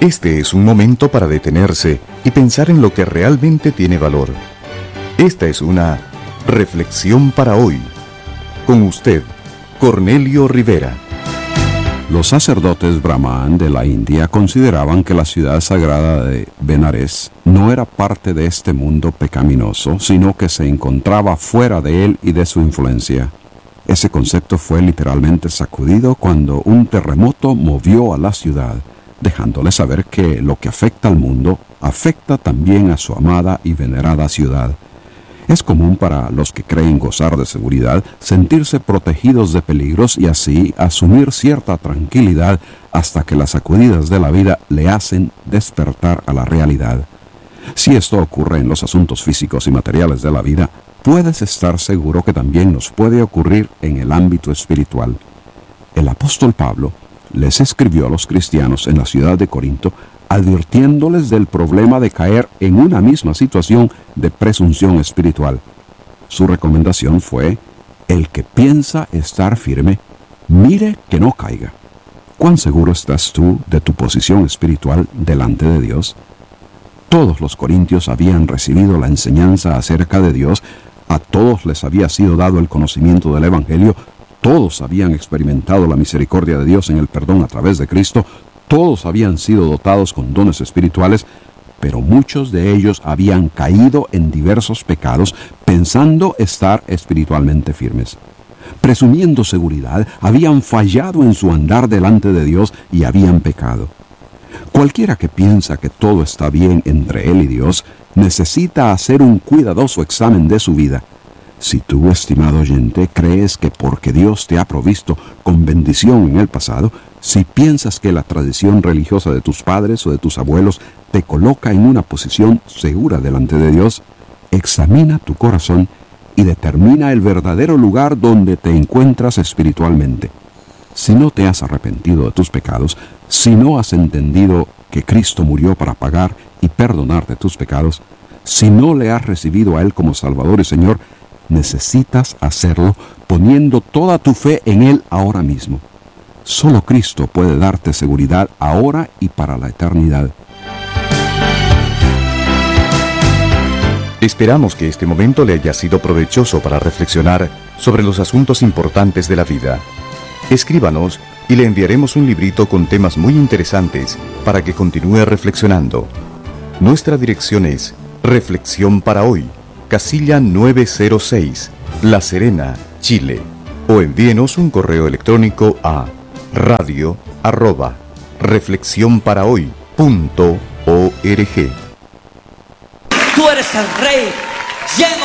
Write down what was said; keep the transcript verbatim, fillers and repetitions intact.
Este es un momento para detenerse y pensar en lo que realmente tiene valor. Esta es una reflexión para hoy. Con usted, Cornelio Rivera. Los sacerdotes brahman de la India consideraban que la ciudad sagrada de Benares no era parte de este mundo pecaminoso, sino que se encontraba fuera de él y de su influencia. Ese concepto fue literalmente sacudido cuando un terremoto movió a la ciudad, dejándole saber que lo que afecta al mundo afecta también a su amada y venerada ciudad. Es común para los que creen gozar de seguridad sentirse protegidos de peligros y así asumir cierta tranquilidad hasta que las sacudidas de la vida le hacen despertar a la realidad. Si esto ocurre en los asuntos físicos y materiales de la vida, puedes estar seguro que también nos puede ocurrir en el ámbito espiritual. El apóstol Pablo les escribió a los cristianos en la ciudad de Corinto advirtiéndoles del problema de caer en una misma situación de presunción espiritual. Su recomendación fue: el que piensa estar firme, mire que no caiga. ¿Cuán seguro estás tú de tu posición espiritual delante de Dios? Todos los corintios habían recibido la enseñanza acerca de Dios, a todos les había sido dado el conocimiento del Evangelio, todos habían experimentado la misericordia de Dios en el perdón a través de Cristo, todos habían sido dotados con dones espirituales, pero muchos de ellos habían caído en diversos pecados pensando estar espiritualmente firmes. Presumiendo seguridad, habían fallado en su andar delante de Dios y habían pecado. Cualquiera que piensa que todo está bien entre él y Dios, necesita hacer un cuidadoso examen de su vida. Si tú, estimado oyente, crees que porque Dios te ha provisto con bendición en el pasado, si piensas que la tradición religiosa de tus padres o de tus abuelos te coloca en una posición segura delante de Dios, examina tu corazón y determina el verdadero lugar donde te encuentras espiritualmente. Si no te has arrepentido de tus pecados, si no has entendido que Cristo murió para pagar y perdonarte tus pecados, si no le has recibido a Él como Salvador y Señor, necesitas hacerlo poniendo toda tu fe en Él ahora mismo. Solo Cristo puede darte seguridad ahora y para la eternidad. Esperamos que este momento le haya sido provechoso para reflexionar sobre los asuntos importantes de la vida. Escríbanos y le enviaremos un librito con temas muy interesantes para que continúe reflexionando. Nuestra dirección es Reflexión para Hoy, Casilla nueve cero seis, La Serena, Chile. O envíenos un correo electrónico a radio arroba reflexión para hoy punto org. Tú eres el Rey, lleno